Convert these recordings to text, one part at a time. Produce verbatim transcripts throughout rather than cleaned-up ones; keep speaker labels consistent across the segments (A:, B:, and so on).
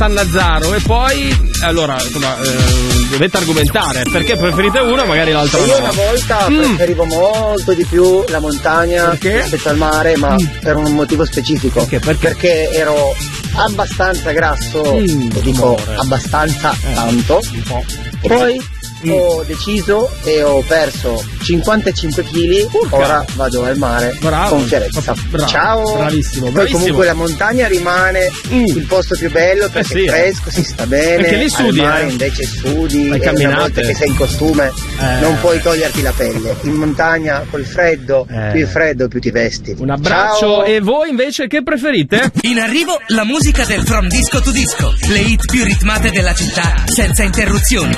A: Catannazzaro, e poi allora insomma, eh, dovete argomentare perché preferite una, magari l'altra
B: io
A: no.
B: una volta
A: mm.
B: preferivo molto di più la montagna
A: perché?
B: rispetto al mare, ma mm. per un motivo specifico.
A: Perché? Perché?
B: Perché ero abbastanza grasso,
A: mm,
B: e dico
A: amore.
B: abbastanza
A: eh,
B: tanto,
A: un po'.
B: poi
A: Mm.
B: ho deciso e ho perso cinquantacinque chili. Ora vado al mare.
A: Bravo.
B: Con chiarezza.
A: Bravo.
B: Ciao.
A: Bravissimo,
B: Poi
A: bravissimo.
B: comunque la montagna rimane
A: Mm.
B: il posto più bello perché
A: Eh sì,
B: è fresco,
A: eh.
B: si sta bene.
A: Perché lì sudi,
B: al mare
A: eh.
B: invece sudi,
A: Fai
B: e
A: camminate.
B: una volta che sei in costume
A: Eh.
B: non puoi toglierti la pelle. In montagna col freddo,
A: Eh.
B: più il freddo più ti vesti.
A: Un abbraccio.
B: Ciao.
A: E voi invece che preferite?
C: In arrivo la musica del From Disco to Disco, le hit più ritmate della città, senza interruzioni.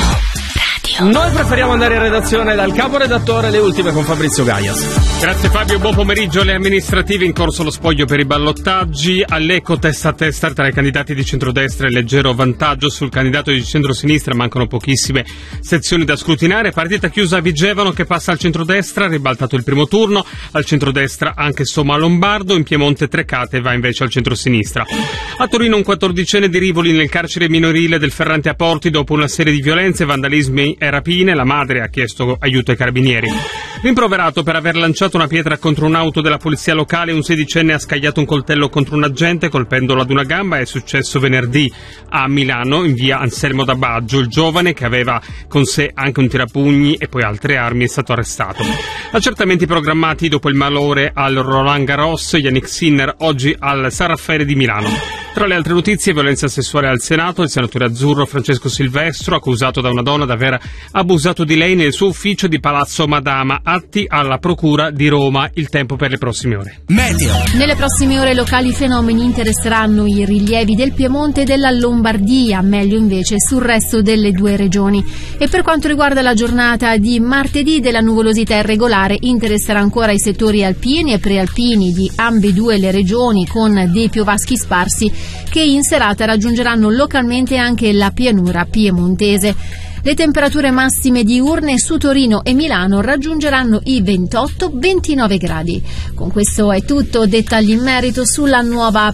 A: Noi preferiamo andare in redazione dal caporedattore, le ultime con Fabrizio Gaias.
D: Grazie Fabio, buon pomeriggio. Le amministrative in corso lo spoglio per i ballottaggi. All'eco testa a testa tra i candidati di centrodestra e leggero vantaggio sul candidato di centrosinistra, mancano pochissime sezioni da scrutinare. Partita chiusa a Vigevano che passa al centrodestra, ribaltato il primo turno, al centrodestra anche Somma Lombardo, in Piemonte Trecate va invece al centrosinistra. A Torino un quattordicenne di Rivoli nel carcere minorile del Ferrante a Porti dopo una serie di violenze, vandalismi e rapine. La madre ha chiesto aiuto ai carabinieri. Rimproverato per aver lanciato una pietra contro un'auto della polizia locale, un sedicenne ha scagliato un coltello contro un agente colpendolo ad una gamba. È successo venerdì a Milano, in via Anselmo da Baggio. Il giovane, che aveva con sé anche un tirapugni e poi altre armi, è stato arrestato. Accertamenti programmati dopo il malore al Roland Garros. Yannick Sinner oggi al San Raffaele di Milano. Tra le altre notizie, violenza sessuale al Senato, il senatore azzurro Francesco Silvestro, accusato da una donna di aver abusato di lei nel suo ufficio di Palazzo Madama, atti alla Procura di Roma. Il tempo per le prossime ore.
C: Meteo.
E: Nelle prossime ore locali fenomeni interesseranno i rilievi del Piemonte e della Lombardia, meglio invece sul resto delle due regioni. E per quanto riguarda la giornata di martedì, della nuvolosità irregolare interesserà ancora i settori alpini e prealpini di ambedue le regioni, con dei piovaschi sparsi che in serata raggiungeranno localmente anche la pianura piemontese. Le temperature massime diurne su Torino e Milano raggiungeranno i ventotto ventinove gradi. Con questo è tutto. Dettagli in merito sulla nuova